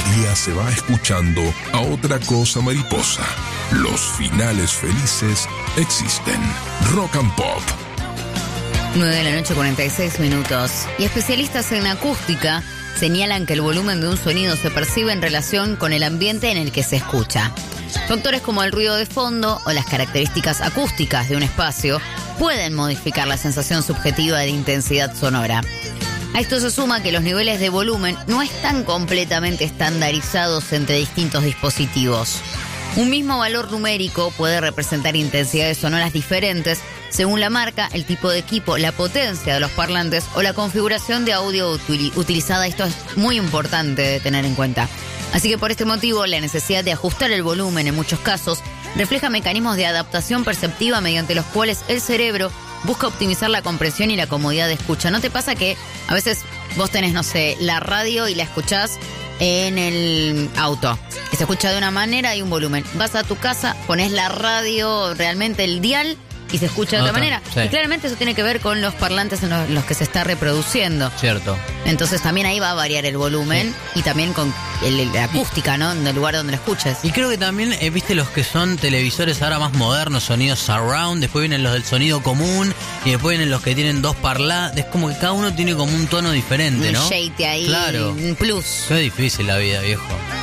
día se va escuchando a otra cosa mariposa. Los finales felices existen. Rock and Pop. 9:46 y especialistas en acústica señalan que el volumen de un sonido se percibe en relación con el ambiente en el que se escucha. Factores como el ruido de fondo o las características acústicas de un espacio pueden modificar la sensación subjetiva de intensidad sonora. A esto se suma que los niveles de volumen no están completamente estandarizados entre distintos dispositivos. Un mismo valor numérico puede representar intensidades sonoras diferentes según la marca, el tipo de equipo, la potencia de los parlantes o la configuración de audio utilizada. Esto es muy importante de tener en cuenta. Así que por este motivo, la necesidad de ajustar el volumen en muchos casos refleja mecanismos de adaptación perceptiva mediante los cuales el cerebro busca optimizar la compresión y la comodidad de escucha. ¿No te pasa que a veces vos tenés, no sé, la radio y la escuchás en el auto? Que se escucha de una manera y un volumen. Vas a tu casa, pones la radio, realmente el dial, y se escucha de otra manera. Sí. Y claramente eso tiene que ver con los parlantes en los que se está reproduciendo. Cierto. Entonces también ahí va a variar el volumen, sí, y también con la acústica, ¿no? En el lugar donde lo escuches. Y creo que también, viste los que son televisores ahora más modernos, sonidos surround, después vienen los del sonido común y después vienen los que tienen dos parlantes. Es como que cada uno tiene como un tono diferente, ¿no? Un shade ahí, claro, un plus. Qué difícil la vida, viejo.